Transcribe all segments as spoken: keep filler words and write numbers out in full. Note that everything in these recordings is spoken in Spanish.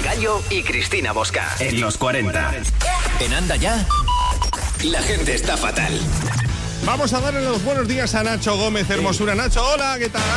Gallo y Cristina Bosca. En los cuarenta. En Anda Ya, la gente está fatal. Vamos a darle los buenos días a Nacho Gómez, Hermosura. Nacho, hola, ¿qué tal?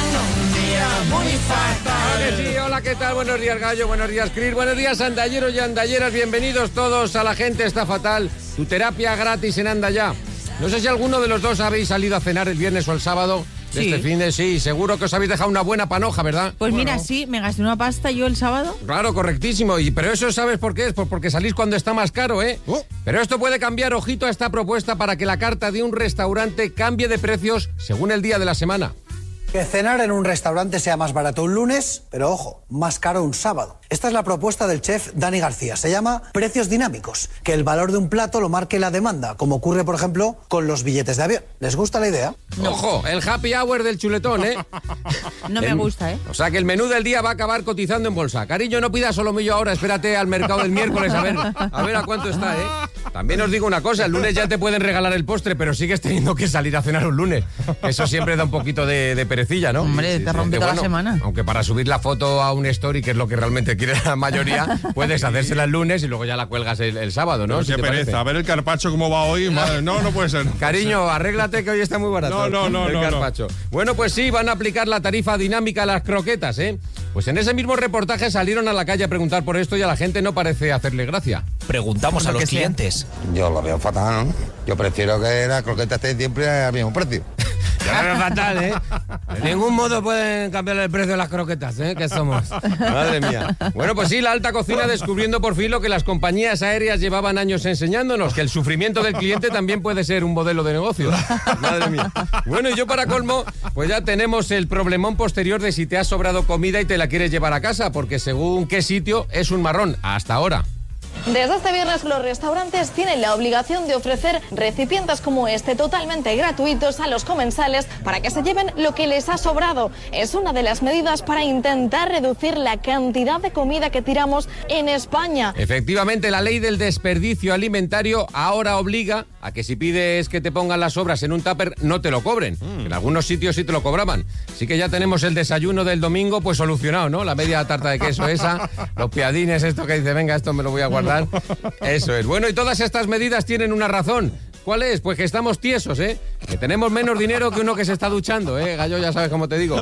Un día muy fatal. Sí, hola, ¿qué tal? Buenos días, Gallo, buenos días, Cris, buenos días, andalleros y andalleras. Bienvenidos todos a La Gente Está Fatal, tu terapia gratis en Anda Ya. No sé si alguno de los dos habéis salido a cenar el viernes o el sábado de Sí. este fin de... Sí, seguro que os habéis dejado una buena panoja, ¿verdad? Pues Bueno. mira, sí, me gasté una pasta yo el sábado. Claro, correctísimo. Y, pero eso, ¿sabes por qué es? Pues porque salís cuando está más caro, ¿eh? Oh. Pero esto puede cambiar, ojito a esta propuesta para que la carta de un restaurante cambie de precios según el día de la semana. Que cenar en un restaurante sea más barato un lunes, pero ojo, más caro un sábado. Esta es la propuesta del chef Dani García. Se llama precios dinámicos, que el valor de un plato lo marque la demanda, como ocurre, por ejemplo, con los billetes de avión. ¿Les gusta la idea? No. Ojo, el happy hour del chuletón, ¿eh? No me El- gusta, ¿eh? O sea que el menú del día va a acabar cotizando en bolsa. Cariño, no pidas solomillo ahora, espérate al mercado del miércoles a ver a ver a cuánto está, ¿eh? También os digo una cosa, el lunes ya te pueden regalar el postre, pero sigues teniendo que salir a cenar un lunes. Eso siempre da un poquito de, de perecilla, ¿no? Hombre, te rompe Aunque, toda la semana. Aunque para subir la foto a un story, que es lo que realmente quiere la mayoría, puedes hacérsela el lunes y luego ya la cuelgas el, el sábado, ¿no? Pero Si qué te pereza. parece. A ver el carpaccio cómo va hoy. Madre, no, no puede ser. Cariño, arréglate que hoy está muy barato. No, no, no, el no, carpaccio. Bueno, pues sí, van a aplicar la tarifa dinámica a las croquetas, ¿eh? Pues en ese mismo reportaje salieron a la calle a preguntar por esto y a la gente no parece hacerle gracia. Preguntamos a Lo los que sea. clientes. Yo lo veo fatal, ¿no? Yo prefiero que la croqueta esté siempre al mismo precio. Ya es fatal, ¿eh? De ningún modo pueden cambiar el precio de las croquetas, ¿eh? Que somos. Madre mía. Bueno, pues sí, la alta cocina descubriendo por fin lo que las compañías aéreas llevaban años enseñándonos, que el sufrimiento del cliente también puede ser un modelo de negocio. Madre mía. Bueno, y yo para colmo, pues ya tenemos el problemón posterior de si te ha sobrado comida y te la quieres llevar a casa, porque según qué sitio es un marrón, hasta ahora. Desde este viernes los restaurantes tienen la obligación de ofrecer recipientes como este totalmente gratuitos a los comensales para que se lleven lo que les ha sobrado. Es una de las medidas para intentar reducir la cantidad de comida que tiramos en España. Efectivamente, la ley del desperdicio alimentario ahora obliga a que si pides que te pongan las sobras en un tupper, no te lo cobren. Mm. En algunos sitios sí te lo cobraban. Así que ya tenemos el desayuno del domingo pues solucionado, ¿no? La media tarta de queso esa, los piadines, esto que dice, venga, esto me lo voy a guardar. Eso es. Bueno, y todas estas medidas tienen una razón. ¿Cuál es? Pues que estamos tiesos, ¿eh? Que tenemos menos dinero que uno que se está duchando, ¿eh? Gallo, ya sabes cómo te digo.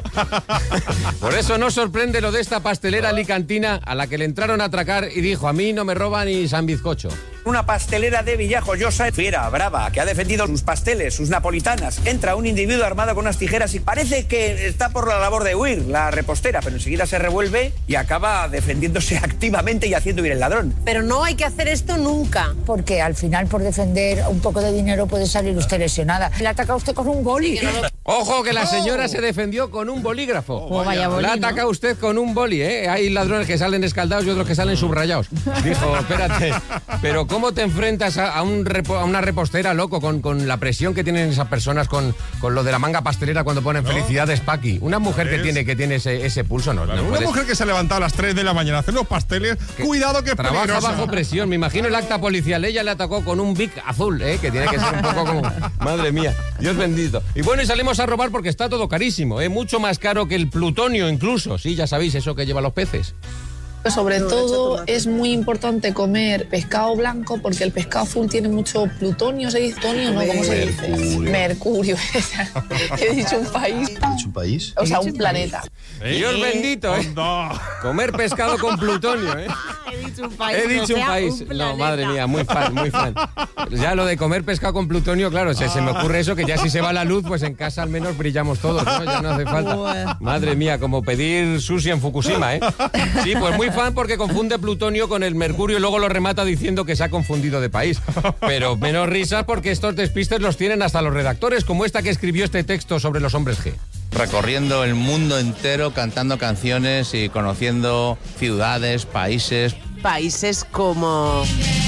Por eso no sorprende lo de esta pastelera alicantina a la que le entraron a atracar y dijo, a mí no me roban ni San Bizcocho. Una pastelera de Villajoyosa, fiera, brava, que ha defendido sus pasteles, sus napolitanas. Entra un individuo armado con unas tijeras y parece que está por la labor de huir, la repostera, pero enseguida se revuelve y acaba defendiéndose activamente y haciendo huir el ladrón. Pero no hay que hacer esto nunca. Porque al final, por defender un poco de dinero, puede salir usted lesionada. Le ataca usted con un boli. Ojo que la señora se defendió con un bolígrafo. Oh, vaya boli, La ¿no? ataca usted con un boli, ¿eh? Hay ladrones que salen escaldados y otros que salen subrayados. Dijo, espérate, pero ¿cómo te enfrentas a, a, un repo- a una repostera, loco, con, con la presión que tienen esas personas con, con lo de la manga pastelera cuando ponen ¿No? felicidades, Paqui? Una mujer que ¿Ves? tiene, que tiene ese, ese pulso, no, Claro, no una puedes- mujer que se ha levantado a las tres de la mañana a hacer los pasteles, cuidado que es Trabaja peligrosa. bajo presión, me imagino el acta policial. Ella le atacó con un Bic azul, ¿eh? Que tiene que ser un poco como... Madre mía, Dios bendito. Y bueno, y salimos a robar porque está todo carísimo, ¿eh? Mucho más caro que el plutonio incluso. Sí, ya sabéis, eso que llevan los peces. Sobre todo es muy importante comer pescado blanco porque el pescado azul tiene mucho plutonio, ¿se dice? Plutonio, ¿no? ¿Cómo se dice? Mercurio. He dicho un país. ¿Es un país? O sea, un planeta. ¿Eh? Dios bendito, ¿eh? Onda. Comer pescado con plutonio, ¿eh? He dicho un país. He dicho o sea, un país. un No, planeta. madre mía, muy fan, muy fan. Ya lo de comer pescado con plutonio, claro, se, se me ocurre eso, que ya si se va la luz, pues en casa al menos brillamos todos, ¿no? Ya no hace falta. Madre mía, como pedir sushi en Fukushima, ¿eh? Sí, pues muy fan porque confunde plutonio con el mercurio y luego lo remata diciendo que se ha confundido de país. Pero menos risas porque estos despistes los tienen hasta los redactores, como esta que escribió este texto sobre los hombres G. Recorriendo el mundo entero, cantando canciones y conociendo ciudades, países. Países como...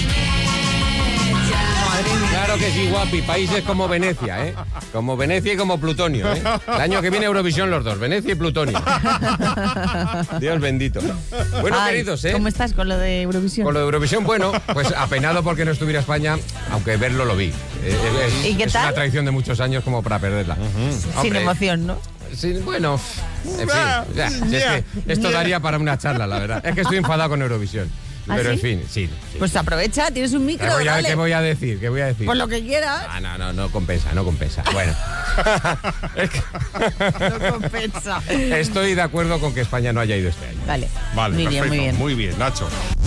Claro que sí, guapi. Países como Venecia, ¿eh? Como Venecia y como Plutonio, ¿eh? El año que viene Eurovisión los dos, Venecia y Plutonio. Dios bendito. Bueno, Ay, queridos, ¿eh? ¿Cómo estás con lo de Eurovisión? Con lo de Eurovisión, bueno, pues apenado porque no estuviera España, aunque verlo lo vi. Eh, Es, ¿Y qué es tal? una tradición de muchos años como para perderla. Sin Hombre, emoción, ¿no? sí, bueno, En fin, o sea, si es que esto daría para una charla, la verdad. Es que estoy enfadado con Eurovisión. ¿Ah, Pero sí? en fin, sí. sí. Pues aprovecha, tienes un micro, ¿Qué voy, a, dale. ¿Qué voy a decir? ¿Qué voy a decir? Pues lo que quieras. Ah, no, no, no compensa, no compensa. Bueno. Es que- No compensa. Estoy de acuerdo con que España no haya ido este año. Vale. Vale, Muy bien, perfecto. muy bien. Muy bien, Nacho.